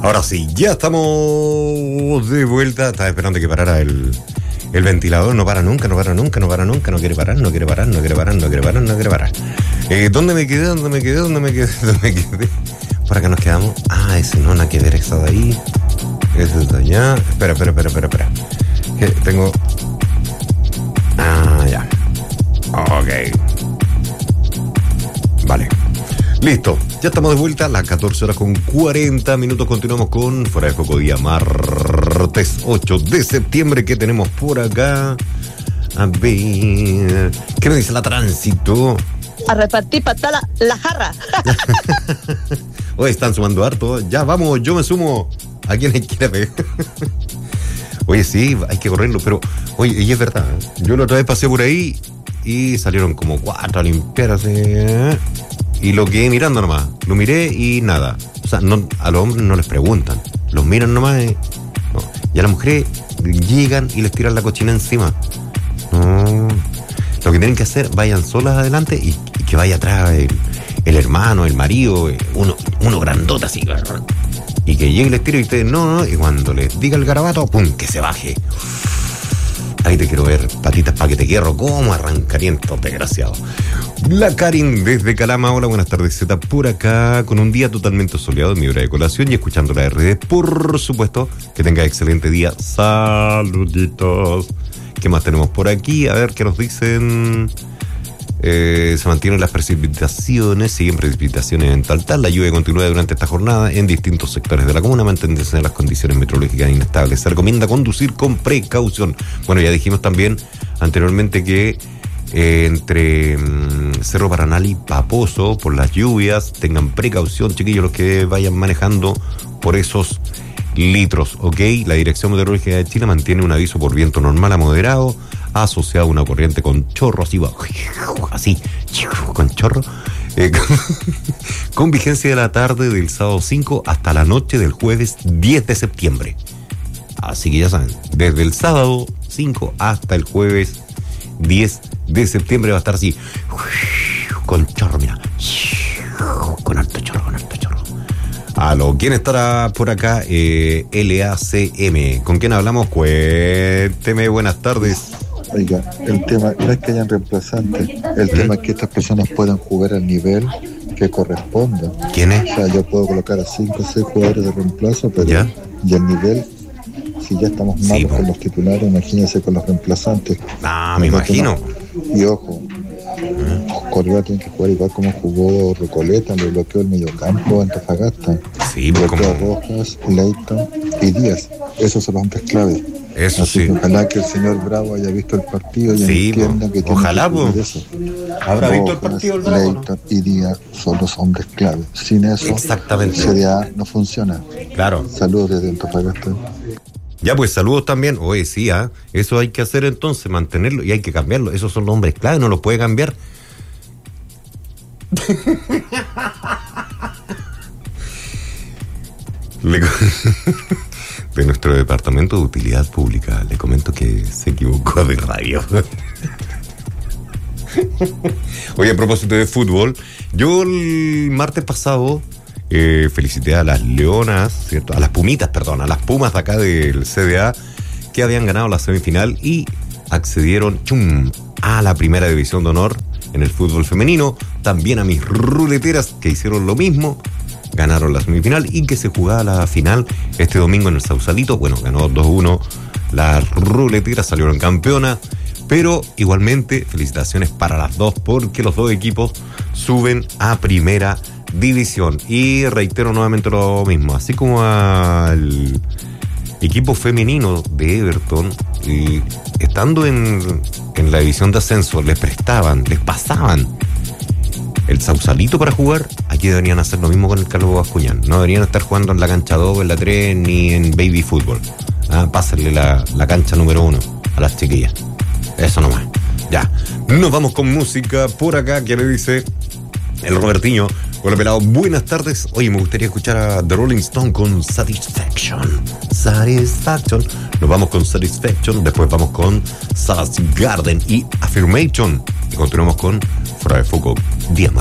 Ahora sí, ya estamos de vuelta. Estaba esperando que parara el ventilador. No para nunca, no quiere parar. ¿Dónde me quedé? Por acá nos quedamos. Ah, ese no, nada que ver, esa de ahí. Ese de allá. Espera. Que tengo... Ah, ya. Ok. Vale. Listo, ya estamos de vuelta a las 14:40. Continuamos con Fuera de Foco, día martes 8 de septiembre. ¿Qué tenemos por acá? A ver, ¿qué me dice la tránsito? A repartir patada la jarra. Hoy están sumando harto. Ya vamos, yo me sumo. ¿A quién quiere pegar? Oye, sí, hay que correrlo, pero oye, y es verdad, yo la otra vez pasé por ahí y salieron como 4 a limpiar así, y lo quedé mirando nomás. Lo miré y nada. O sea, no, a los hombres no les preguntan. Los miran nomás. No. Y a las mujeres llegan y les tiran la cochina encima. No. Lo que tienen que hacer, vayan solas adelante y que vaya atrás el hermano, el marido, uno grandote así. Y que llegue y les tire y ustedes no. Y cuando les diga el garabato, ¡pum!, que se baje. Ahí te quiero ver, patitas pa' que te quiero. ¿Cómo arrancarían estos desgraciados? La Karin desde Calama. Hola, buenas tardes, Z, por acá, con un día totalmente soleado en mi hora de colación y escuchando la RD, por supuesto. Que tenga excelente día. Saluditos. ¿Qué más tenemos por aquí? A ver, ¿qué nos dicen? Se mantienen las precipitaciones, siguen precipitaciones en Taltal. La lluvia continúa durante esta jornada en distintos sectores de la comuna, manteniéndose en las condiciones meteorológicas inestables. Se recomienda conducir con precaución. Bueno, ya dijimos también anteriormente que entre Cerro Paranal y Paposo, por las lluvias, tengan precaución, chiquillos, los que vayan manejando por esos litros, ¿ok? La Dirección Meteorológica de Chile mantiene un aviso por viento normal a moderado, asociado a una corriente con chorro, así, con chorro, con vigencia de la tarde del sábado 5 hasta la noche del jueves 10 de septiembre. Así que ya saben, desde el sábado 5 hasta el jueves 10 de septiembre va a estar así, con chorro, mira, con alto chorro. Aló, ¿quién estará por acá? LACM. ¿Con quién hablamos? Cuénteme, buenas tardes. Oiga, el tema no es que hayan reemplazantes, el tema es que estas personas puedan jugar al nivel que corresponda. ¿Quién es? O sea, yo puedo colocar a 5 o 6 jugadores de reemplazo, pero ¿ya? Y el nivel, si ya estamos malos con los titulares, imagínense con los reemplazantes. Ah, me imagino. Y ojo, Correa tiene que jugar igual como jugó Recoleta, le bloqueó el mediocampo Antofagasta. Sí, bloqueó a Rojas, Leighton y Díaz. Esos son los hombres clave. Eso así sí. Que ojalá que el señor Bravo haya visto el partido y entienda que tiene ojalá, que eso. ¿Habrá visto el Rojas, partido el Bravo? Leighton y Díaz son los hombres clave. Sin eso, exactamente, CDA no funciona. Claro. Saludos desde Antofagasta. Ya, pues saludos también. Oye, sí, eso hay que hacer entonces, mantenerlo y hay que cambiarlo. Esos son los hombres clave, no los puede cambiar. De nuestro departamento de utilidad pública le comento que se equivocó de radio. Oye, a propósito de fútbol, yo el martes pasado felicité a las Leonas, ¿cierto? A las Pumas de acá del CDA, que habían ganado la semifinal y accedieron a la primera división de honor en el fútbol femenino. También a mis ruleteras, que hicieron lo mismo, ganaron la semifinal y que se jugaba la final este domingo en el Sausalito. Bueno, ganó 2-1, las ruleteras salieron campeonas, pero igualmente felicitaciones para las dos, porque los dos equipos suben a primera división. Y reitero nuevamente lo mismo, así como al equipo femenino de Everton, estando en la división de ascenso, les pasaban el Sausalito para jugar. Aquí deberían hacer lo mismo con el Calvo Bascuñán. No deberían estar jugando en la cancha 2, en la 3, ni en baby fútbol. Pásenle la cancha número 1 a las chiquillas. Eso nomás. Ya, nos vamos con música por acá. ¿Qué le dice el Robertiño? Hola, pelado, buenas tardes. Oye, me gustaría escuchar a The Rolling Stone con Satisfaction. Nos vamos con Satisfaction, después vamos con Savage Garden y Affirmation. Y continuamos con Fuera de Foco, día